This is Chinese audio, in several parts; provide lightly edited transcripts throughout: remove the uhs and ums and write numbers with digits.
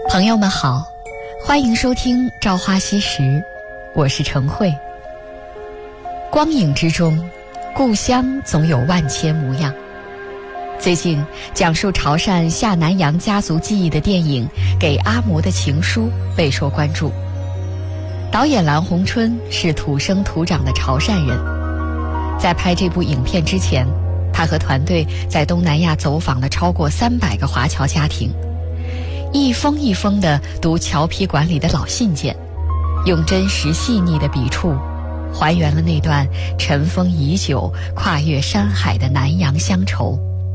朋友们好，欢迎收听《朝花夕拾》，我是程慧。光影之中，故乡总有万千模样。最近讲述潮汕下南洋家族记忆的电影《给阿嬷的情书》备受关注。导演蓝红春是土生土长的潮汕人，在拍这部影片之前，他和团队在东南亚走访了超过300个华侨家庭，一封一封地读侨批馆里的老信件，用真实细腻的笔触还原了那段尘封已久、跨越山海的南洋乡愁。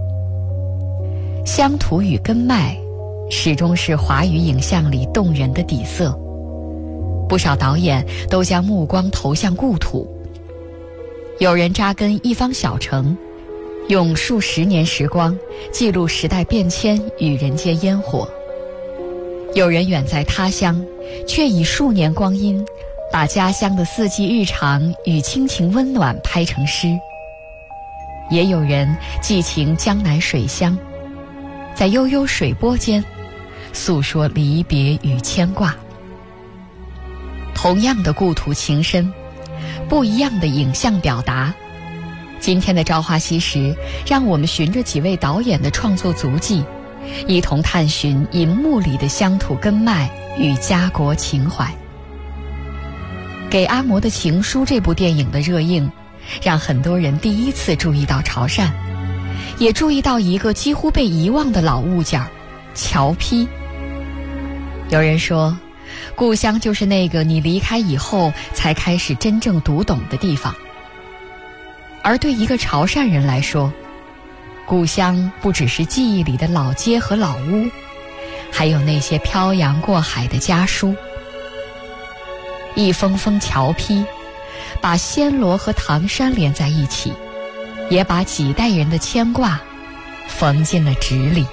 乡土与根脉始终是华语影像里动人的底色，不少导演都将目光投向故土。有人扎根一方小城，用数十年时光记录时代变迁与人间烟火；有人远在他乡，却以数年光阴把家乡的四季日常与亲情温暖拍成诗；也有人寄情江南水乡，在悠悠水波间诉说离别与牵挂。同样的故土情深，不一样的影像表达。今天的朝花夕拾，让我们循着几位导演的创作足迹，一同探寻银幕里的乡土根脉与家国情怀。给阿嬷的情书这部电影的热映，让很多人第一次注意到潮汕，也注意到一个几乎被遗忘的老物件——侨批。有人说，故乡就是那个你离开以后才开始真正读懂的地方。而对一个潮汕人来说，故乡不只是记忆里的老街和老屋，还有那些漂洋过海的家书。一封封侨批，把暹罗和唐山连在一起，也把几代人的牵挂缝进了纸里。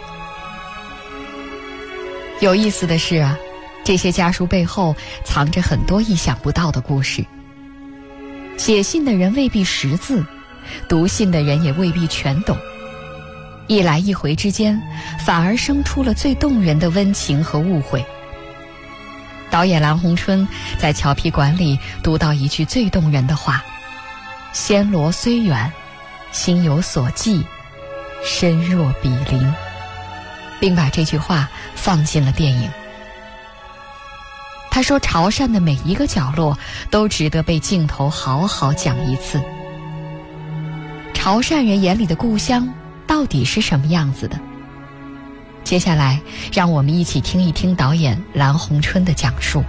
有意思的是啊，这些家书背后藏着很多意想不到的故事。写信的人未必识字，读信的人也未必全懂，一来一回之间，反而生出了最动人的温情和误会。导演蓝红春在侨批馆里读到一句最动人的话：暹罗虽远，心有所寄，身若比邻，并把这句话放进了电影。他说，潮汕的每一个角落都值得被镜头好好讲一次。潮汕人眼里的故乡到底是什么样子的？接下来，让我们一起听一听导演蓝红春的讲述。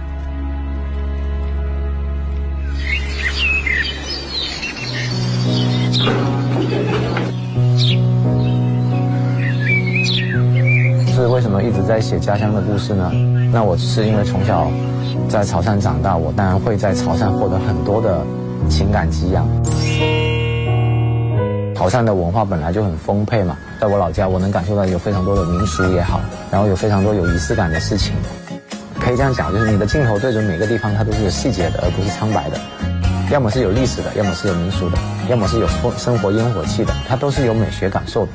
是为什么一直在写家乡的故事呢？那我是因为从小在潮汕长大，我当然会在潮汕获得很多的情感给养。潮汕的文化本来就很丰沛嘛，在我老家我能感受到有非常多的民俗也好，然后有非常多有仪式感的事情。可以这样讲，就是你的镜头对准每个地方它都是有细节的，而不是苍白的，要么是有历史的，要么是有民俗的，要么是有生活烟火气的，它都是有美学感受的。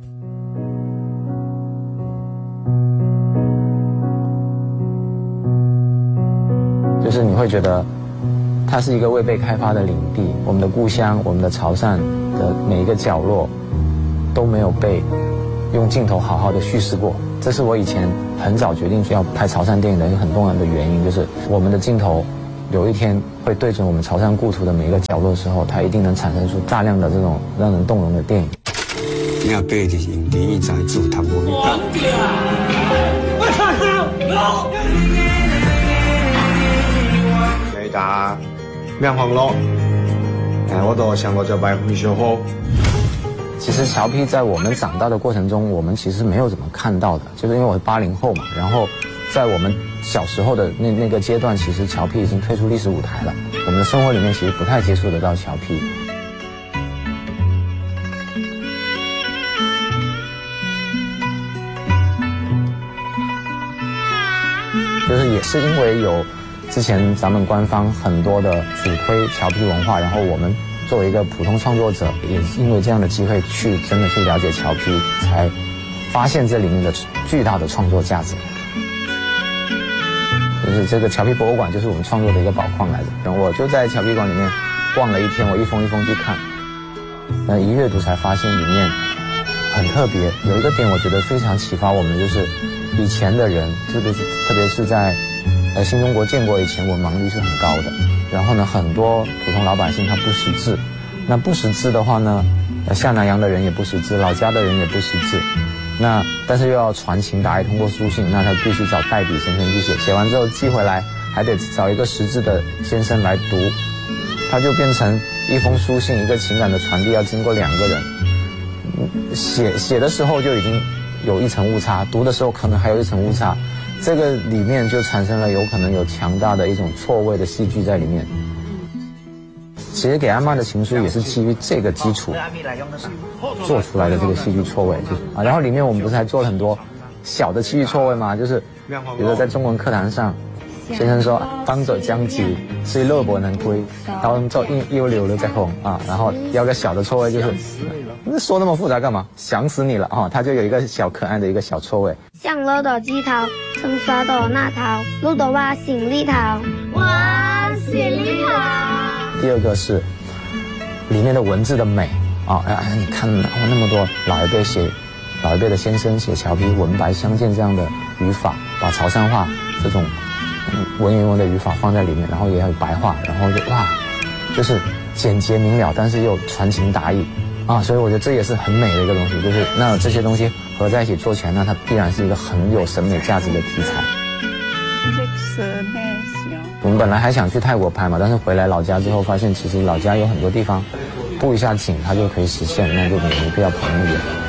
就是你会觉得它是一个未被开发的领地，我们的故乡，我们的潮汕的每一个角落都没有被用镜头好好的叙事过。这是我以前很早决定要拍潮汕电影的一个很重要的原因，就是我们的镜头有一天会对准我们潮汕故土的每一个角落的时候，它一定能产生出大量的这种让人动容的电影。 你要背的影电影在做他们打两行路，我都想我就白回小好。 其实侨批在我们长大的过程中，我们其实没有怎么看到的，就是因为我是80后嘛，然后在我们小时候的那个阶段，其实侨批已经退出历史舞台了，我们的生活里面其实不太接触得到侨批。就是也是因为有之前咱们官方很多的主推侨批文化，然后我们作为一个普通创作者，也因为这样的机会去真的去了解侨批，才发现这里面的巨大的创作价值。 就是这个侨批博物馆就是我们创作的一个宝矿来着。我就在侨批馆里面逛了一天，我一封一封去看，一阅读才发现里面很特别。有一个点我觉得非常启发我们，就是以前的人，特别是在新中国建国以前，文盲率是很高的。然后呢，很多普通老百姓他不识字，那不识字的话呢，下南洋的人也不识字，老家的人也不识字。那但是又要传情达意，通过书信，那他必须找代笔先生去写，写完之后寄回来，还得找一个识字的先生来读，他就变成一封书信，一个情感的传递要经过两个人。写的时候就已经有一层误差，读的时候可能还有一层误差，这个里面就产生了有可能有强大的一种错位的戏剧在里面。其实给阿嬷的情书也是基于这个基础做出来的这个戏剧错位，然后里面我们不是还做了很多小的戏剧错位吗？就是比如说在中文课堂上，先生说方者将及，虽乐不能归，然后就又流了在红啊，然后有个小的错位就是说那么复杂干嘛？想死你了啊！他就有一个小可爱的一个小错位。 上楼到鸡头，从刷到那头，路到我心里头，我心里头。 第二个是里面的文字的美啊！你看那么多老一辈的先生写侨批文白相间这样的语法，把潮汕话这种文言文的语法放在里面，然后也有白话，然后就是简洁明了，但是又传情达意啊！所以我觉得这也是很美的一个东西，就是那这些东西合在一起做起来，那它必然是一个很有审美价值的题材。我们本来还想去泰国拍嘛，但是回来老家之后发现，其实老家有很多地方布一下景，它就可以实现，那就没必要跑那么远。